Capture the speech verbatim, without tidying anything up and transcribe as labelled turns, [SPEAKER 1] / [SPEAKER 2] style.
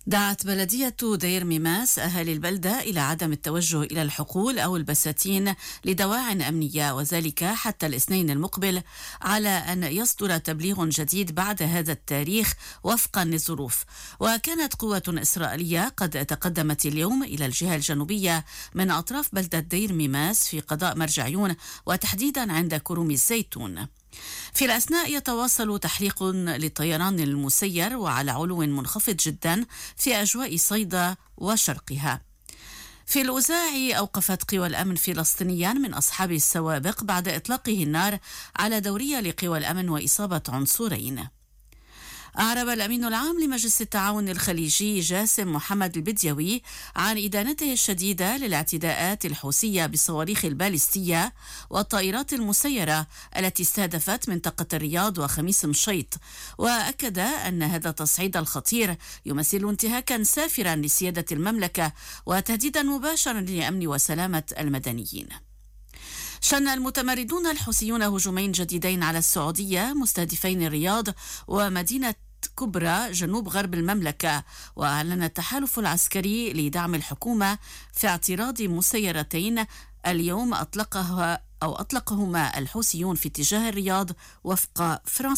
[SPEAKER 1] دعت بلدية دير ميماس أهالي البلدة إلى عدم التوجه إلى الحقول أو البساتين لدواع أمنية، وذلك حتى الاثنين المقبل، على أن يصدر تبليغ جديد بعد هذا التاريخ وفقا للظروف. وكانت قوة إسرائيلية قد تقدمت اليوم إلى الجهة الجنوبية من أطراف بلدة دير ميماس في قضاء مرجعيون، وتحديدا عند كروم الزيتون. في الأثناء يتواصل تحليق للطيران المسير وعلى علو منخفض جدا في أجواء صيدا وشرقها. في الأوزاع أوقفت قوى الأمن فلسطينيان من أصحاب السوابق بعد إطلاقه النار على دورية لقوى الأمن وإصابة عنصرين. أعرب الأمين العام لمجلس التعاون الخليجي جاسم محمد البديوي عن إدانته الشديدة للاعتداءات الحوثية بالصواريخ البالستية والطائرات المسيرة التي استهدفت منطقة الرياض وخميس مشيط، وأكد أن هذا التصعيد الخطير يمثل انتهاكا سافرا لسيادة المملكة وتهديدا مباشرا لأمن وسلامة المدنيين. شن المتمردون الحوثيون هجومين جديدين على السعودية مستهدفين الرياض ومدينة كبرى جنوب غرب المملكة، وأعلن التحالف العسكري لدعم الحكومة في اعتراض مسيرتين اليوم أطلقها أو أطلقهما الحوثيون في اتجاه الرياض وفق فرنسا.